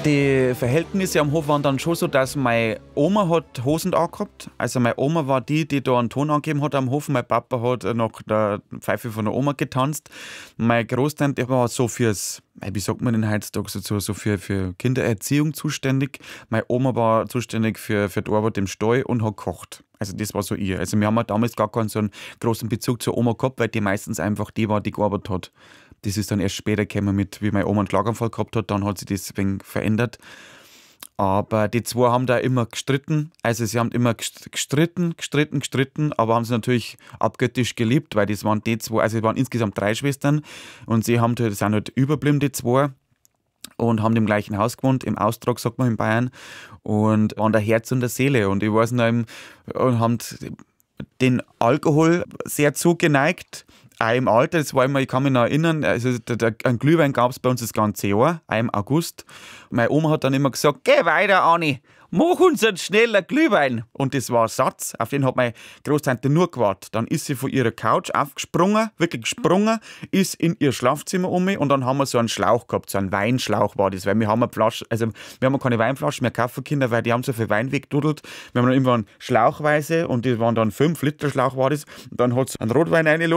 Die Verhältnisse am Hof waren dann schon so, dass meine Oma hat Hosen angehabt. Also meine Oma war die da einen Ton angegeben hat am Hof. Mein Papa hat nach der Pfeife von der Oma getanzt. Meine Großtante war so fürs, wie sagt man denn heutzutage, so für Kindererziehung zuständig. Meine Oma war zuständig für die Arbeit im Stall und hat gekocht. Also das war so ihr. Also wir haben halt damals gar keinen so einen großen Bezug zur Oma gehabt, weil die meistens einfach die war, die gearbeitet hat. Das ist dann erst später gekommen mit, wie meine Oma einen Schlaganfall gehabt hat, dann hat sich das ein wenig verändert. Aber die zwei haben da immer gestritten. Also sie haben immer gestritten, aber haben sie natürlich abgöttisch geliebt, weil das waren die zwei, also es waren insgesamt 3 Schwestern und sie haben, das sind halt überblieben, die zwei. Und haben im gleichen Haus gewohnt, im Austrag, sagt man in Bayern, und waren der Herz und der Seele. Und ich weiß noch, und haben den Alkohol sehr zugeneigt. Auch im Alter, das war immer, ich kann mich noch erinnern, also einen Glühwein gab es bei uns das ganze Jahr, auch im August. Meine Oma hat dann immer gesagt, geh weiter, Anni, mach uns einen schneller Glühwein. Und das war ein Satz, auf den hat meine Großtante nur gewartet. Dann ist sie von ihrer Couch aufgesprungen, wirklich gesprungen, ist in ihr Schlafzimmer und dann haben wir so einen Schlauch gehabt, so einen Weinschlauch war das, weil wir haben eine Flasche, also wir haben keine Weinflaschen mehr kaufen können, weil die haben so viel Wein weggedudelt. Wir haben dann irgendwann schlauchweise und die waren dann 5 Liter Schlauch war das. Und dann hat es einen Rotwein rein